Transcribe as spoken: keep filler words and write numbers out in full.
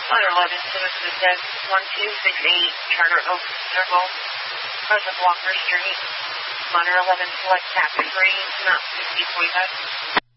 one eleven to assist one two six eight Charter Oak Circle, President Walker Street, one eleven select taxi three, Mount sixty forty-five.